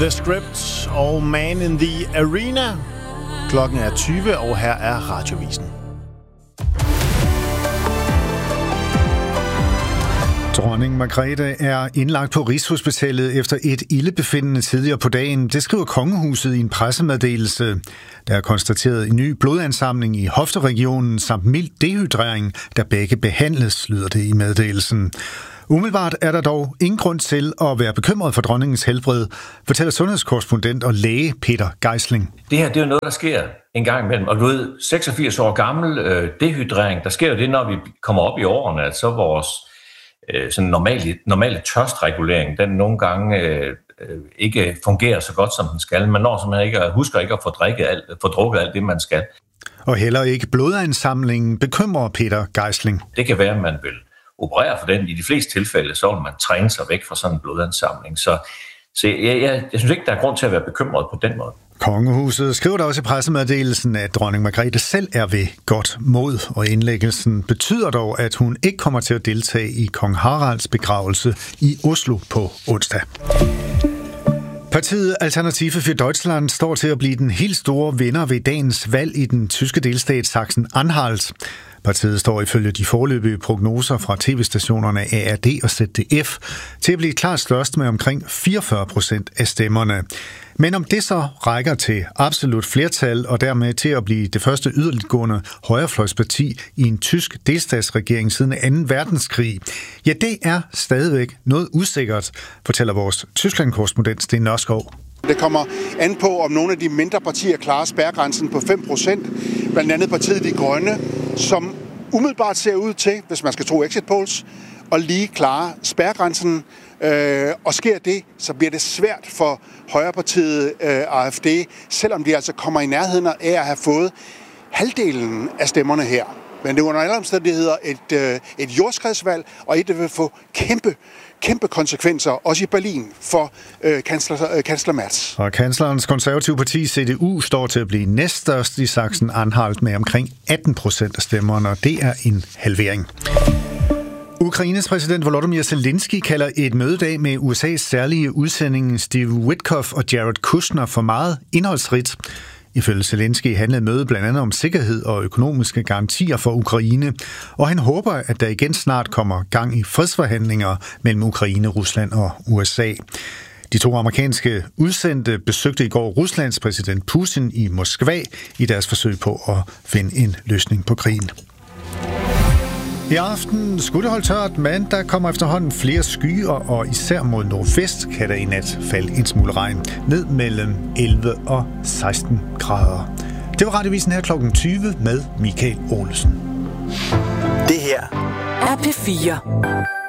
The Script og Man in the Arena. Klokken er 20, og her er Radiovisen. Dronning Margrethe er indlagt på Rigshospitalet efter et ildebefindende tidligere på dagen. Det skriver Kongehuset i en pressemeddelelse. Der er konstateret en ny blodansamling i hofteregionen samt mild dehydrering, der begge behandles, lyder det i meddelelsen. Umiddelbart er der dog ingen grund til at være bekymret for dronningens helbred, fortæller sundhedskorrespondent og læge Peter Geisling. Det her, det er jo noget, der sker en gang imellem. Og du ved, 86 år gammel dehydrering, der sker jo det, når vi kommer op i årene, at så vores sådan normale tørstregulering, den nogle gange ikke fungerer så godt, som den skal. Man når simpelthen husker ikke at få drukket alt det, man skal. Og heller ikke blodansamlingen bekymrer Peter Geisling. Det kan være, at man vil operere for den. I de fleste tilfælde, så vil man træne sig væk fra sådan en blodansamling. Så jeg synes ikke, der er grund til at være bekymret på den måde. Kongehuset skriver da også i pressemeddelelsen, at dronning Margrethe selv er ved godt mod, og indlæggelsen betyder dog, at hun ikke kommer til at deltage i kong Haralds begravelse i Oslo på onsdag. Partiet Alternative für Deutschland står til at blive den helt store vinder ved dagens valg i den tyske delstat Sachsen-Anhalt. Partiet står ifølge de foreløbige prognoser fra tv-stationerne ARD og ZDF til at blive klart størst med omkring 44% af stemmerne. Men om det så rækker til absolut flertal og dermed til at blive det første yderligtgående højrefløjsparti i en tysk delstatsregering siden 2. verdenskrig, ja, det er stadigvæk noget usikkert, fortæller vores Tyskland-korrespondent Sten Nørskov. Det kommer an på, om nogle af de mindre partier klarer spærregrænsen på 5%, blandt andet partiet De Grønne, som umiddelbart ser ud til, hvis man skal tro exit polls, at lige klare spærregrænsen. Og sker det, så bliver det svært for højrepartiet AfD, selvom de altså kommer i nærheden af at have fået halvdelen af stemmerne her. Men det er under alle omstændigheder et jordskredsvalg, og et, der vil få kæmpe konsekvenser, også i Berlin, for kansler Merz. Og kanslerens konservative parti, CDU, står til at blive næststørst i Sachsen-Anhalt med omkring 18% af stemmerne, og det er en halvering. Ukraines præsident Volodymyr Zelensky kalder et mødedag med USA's særlige udsending Steve Witkoff og Jared Kushner for meget indholdsrigt. Ifølge Zelensky handlede mødet blandt andet om sikkerhed og økonomiske garantier for Ukraine, og han håber, at der igen snart kommer gang i fredsforhandlinger mellem Ukraine, Rusland og USA. De to amerikanske udsendte besøgte i går Ruslands præsident Putin i Moskva i deres forsøg på at finde en løsning på krigen. I aften skulle det holde tørt, men der kommer efterhånden flere skyer, og især mod nordvest kan der i nat falde en smule regn, ned mellem 11 og 16 grader. Det var Radiovisen her klokken 20 med Michael Olsen. Det her er P4.